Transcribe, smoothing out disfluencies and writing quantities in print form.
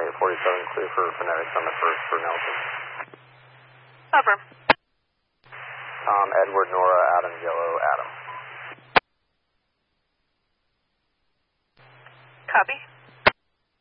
847, clear for phonetics on the first for Nelson. Affirm. Tom, Edward, Nora, Adam, Yellow, Adam. Copy.